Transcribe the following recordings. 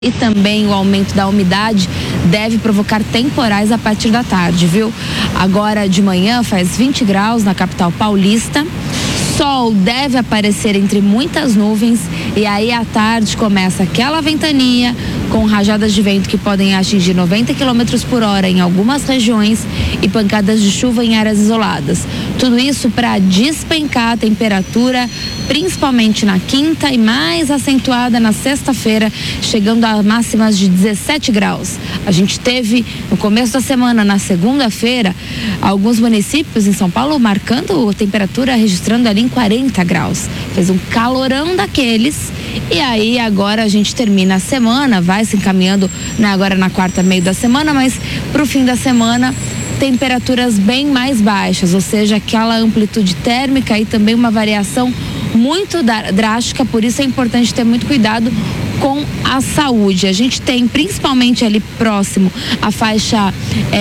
e também o aumento da umidade deve provocar temporais a partir da tarde, viu? Agora de manhã faz 20 graus na capital paulista. Sol deve aparecer entre muitas nuvens e aí à tarde começa aquela ventania com rajadas de vento que podem atingir 90 km por hora em algumas regiões e pancadas de chuva em áreas isoladas. Tudo isso para despencar a temperatura, principalmente na quinta e mais acentuada na sexta-feira, chegando a máximas de 17 graus. A gente teve no começo da semana, na segunda-feira, alguns municípios em São Paulo marcando temperatura, registrando ali em 40 graus. Fez um calorão daqueles. E aí agora a gente termina a semana, vai se encaminhando, né, agora na quarta, meio da semana, mas pro fim da semana temperaturas bem mais baixas, ou seja, aquela amplitude térmica e também uma variação muito drástica, por isso é importante ter muito cuidado com a saúde. A gente tem principalmente ali próximo a faixa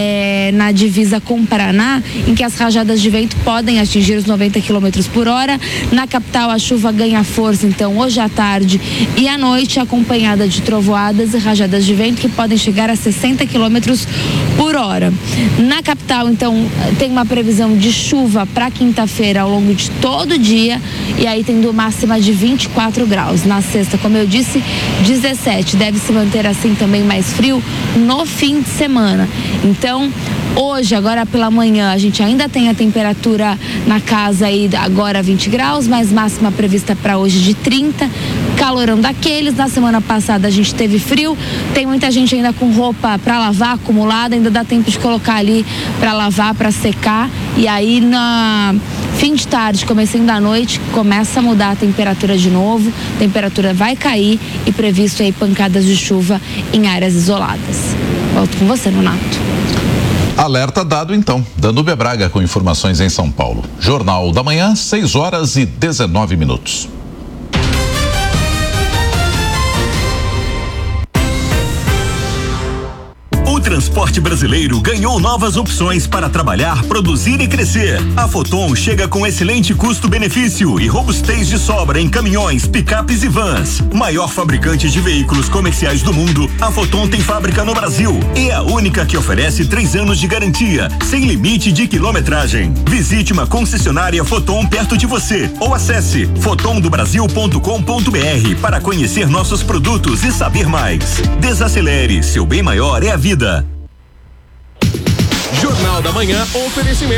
na divisa com o Paraná, em que as rajadas de vento podem atingir os 90 km por hora. Na capital a chuva ganha força, então hoje à tarde e à noite, acompanhada de trovoadas e rajadas de vento que podem chegar a 60 km por hora. Na capital, então, tem uma previsão de chuva para quinta-feira ao longo de todo o dia e aí tendo máxima de 24 graus. Na sexta, como eu disse, 17, deve se manter assim também mais frio no fim de semana. Então, hoje, agora pela manhã, a gente ainda tem a temperatura na casa aí agora 20 graus, mas máxima prevista para hoje de 30, calorão daqueles. Na semana passada a gente teve frio, tem muita gente ainda com roupa para lavar acumulada, ainda dá tempo de colocar ali para lavar, para secar, e aí na fim de tarde, comecinho da noite, começa a mudar a temperatura de novo, a temperatura vai cair e previsto aí pancadas de chuva em áreas isoladas. Volto com você, Nonato. Alerta dado então. Danúbia Braga com informações em São Paulo. Jornal da Manhã, 6h19. O transporte brasileiro ganhou novas opções para trabalhar, produzir e crescer. A Foton chega com excelente custo-benefício e robustez de sobra em caminhões, picapes e vans. Maior fabricante de veículos comerciais do mundo, a Foton tem fábrica no Brasil e é a única que oferece 3 anos de garantia, sem limite de quilometragem. Visite uma concessionária Foton perto de você ou acesse fotondobrasil.com.br para conhecer nossos produtos e saber mais. Desacelere, seu bem maior é a vida. Jornal da Manhã, oferecimento.